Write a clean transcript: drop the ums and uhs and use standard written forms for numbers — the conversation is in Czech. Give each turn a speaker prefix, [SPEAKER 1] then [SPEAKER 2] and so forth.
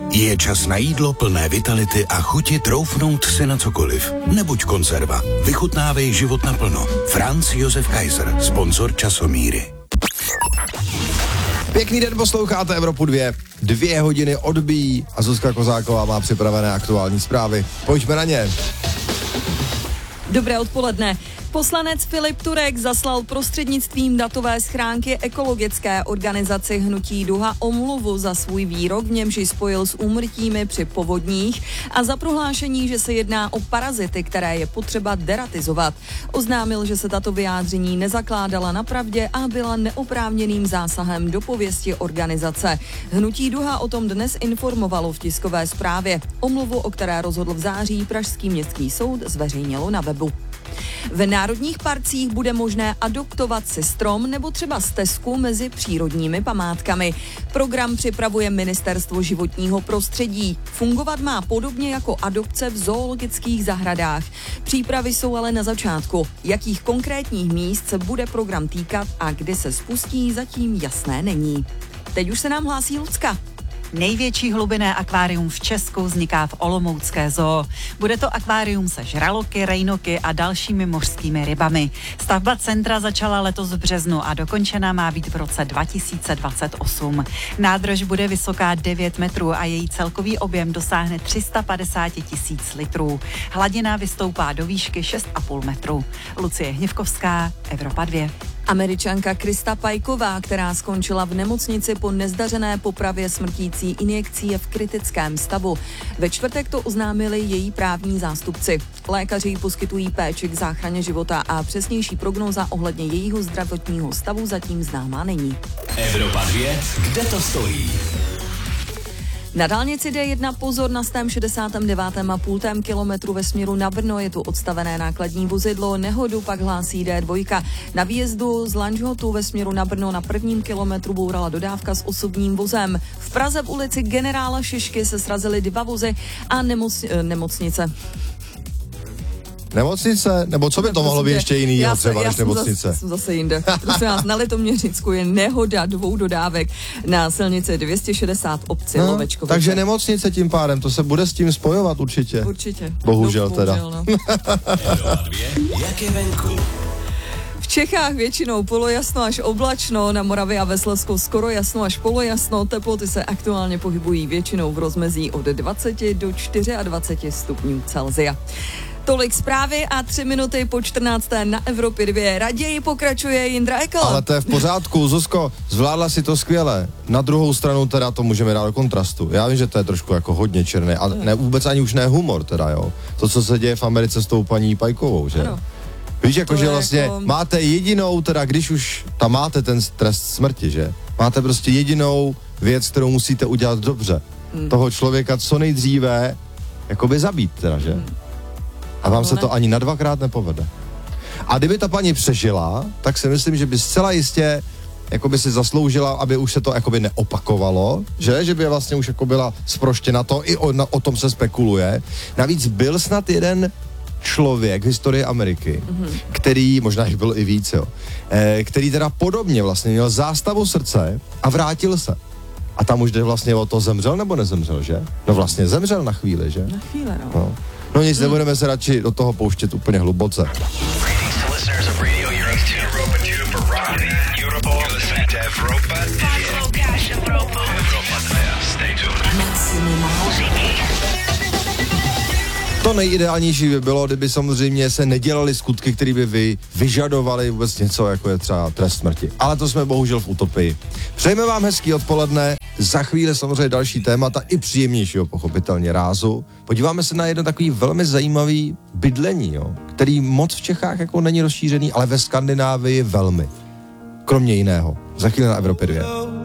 [SPEAKER 1] Je čas na jídlo plné vitality a chuti troufnout si na cokoliv. Nebuď konzerva. Vychutnávej život naplno. Franz Josef Kaiser, sponzor Časomíry.
[SPEAKER 2] Pěkný den, posloucháte Evropu 2. 2 hodiny odbíjí a Zuzka Kozáková má připravené aktuální zprávy. Pojďme na ně.
[SPEAKER 3] Dobré odpoledne. Poslanec Filip Turek zaslal prostřednictvím datové schránky ekologické organizaci Hnutí Duha omluvu za svůj výrok, v němž ji spojil s úmrtími při povodních a za prohlášení, že se jedná o parazity, které je potřeba deratizovat. Oznámil, že se tato vyjádření nezakládala na pravdě a byla neoprávněným zásahem do pověsti organizace. Hnutí Duha o tom dnes informovalo v tiskové zprávě. Omluvu, o které rozhodl v září Pražský městský soud, zveřejnilo na webu. V národních parcích bude možné adoptovat si strom nebo třeba stezku mezi přírodními památkami. Program připravuje Ministerstvo životního prostředí. Fungovat má podobně jako adopce v zoologických zahradách. Přípravy jsou ale na začátku. Jakých konkrétních míst se bude program týkat a kdy se spustí, zatím jasné není. Teď už se nám hlásí Lucka.
[SPEAKER 4] Největší hlubinné akvárium v Česku vzniká v Olomoucké zoo. Bude to akvárium se žraloky, rejnoky a dalšími mořskými rybami. Stavba centra začala letos v březnu a dokončena má být v roce 2028. Nádrž bude vysoká 9 metrů a její celkový objem dosáhne 350 000 litrů. Hladina vystoupá do výšky 6,5 metru. Lucie Hněvkovská, Evropa 2.
[SPEAKER 3] Američanka Krista Pajková, která skončila v nemocnici po nezdařené popravě smrtící injekcí, je v kritickém stavu. Ve čtvrtek to oznámili její právní zástupci. Lékaři poskytují péči k záchraně života a přesnější prognóza ohledně jejího zdravotního stavu zatím známá není.
[SPEAKER 5] Evropa 2, kde to stojí?
[SPEAKER 3] Na dálnici D1 pozor na 169,5 kilometru ve směru na Brno, je tu odstavené nákladní vozidlo, nehodu pak hlásí D2. Na výjezdu z Lanžhotu ve směru na Brno na 1. kilometru bourala dodávka s osobním vozem. V Praze v ulici Generála Šišky se srazily 2 vozy a nemocnice.
[SPEAKER 2] Nemocnice? Nebo co by to mohlo být ještě jinýho třeba než nemocnice?
[SPEAKER 3] Já jsem zase jinde. Prosím vás, na Litoměřicku je nehoda 2 dodávek na silnici 260 obci Lovečkovice.
[SPEAKER 2] Takže nemocnice tím pádem, to se bude s tím spojovat určitě.
[SPEAKER 3] Určitě.
[SPEAKER 2] Bohužel teda.
[SPEAKER 3] No.
[SPEAKER 5] Jak je venku?
[SPEAKER 3] V Čechách většinou polojasno až oblačno, na Moravě a ve Slezsku skoro jasno až polojasno, teploty se aktuálně pohybují většinou v rozmezí od 20 do 24 stupňů Celsia. Tolik zprávy a 3 minuty po 14. na Evropě 2. Raději pokračuje Jindra Ekl.
[SPEAKER 2] Ale to je v pořádku, Zuzko, zvládla si to skvěle. Na druhou stranu teda to můžeme dát do kontrastu. Já vím, že to je trošku jako hodně černé, ale ne, vůbec ani už ne humor teda, jo. To, co se děje v Americe s tou paní Pajkovou, že?
[SPEAKER 3] Ano.
[SPEAKER 2] Víš, jako že vlastně máte jedinou, teda když už tam máte ten trest smrti, že? Máte prostě jedinou věc, kterou musíte udělat dobře. Toho člověka co nejdříve jakoby zabít teda, že? A vám se to ani na 2krát nepovede. A kdyby ta paní přežila, tak si myslím, že by zcela jistě jakoby si zasloužila, aby už se to jakoby neopakovalo, že by vlastně už jako byla zproštěna, to i o tom se spekuluje. Navíc byl snad jeden člověk v historii Ameriky, který, možná jich byl i víc, jo, který teda podobně vlastně měl zástavu srdce a vrátil se. A tam už jde vlastně o to, zemřel nebo nezemřel, že? No vlastně zemřel na chvíli, že?
[SPEAKER 3] Na chvíli, no.
[SPEAKER 2] No nic, nebudeme se radši do toho pouštět úplně hluboce. To nejideálnější by bylo, kdyby samozřejmě se nedělaly skutky, které by vyžadovaly vůbec něco, jako je třeba trest smrti. Ale to jsme bohužel v utopii. Přejeme vám hezký odpoledne, za chvíli samozřejmě další témata i příjemnějšího pochopitelně rázu. Podíváme se na jedno takový velmi zajímavý bydlení, jo, který moc v Čechách jako není rozšířený, ale ve Skandinávii velmi. Kromě jiného. Za chvíli na Evropě 2.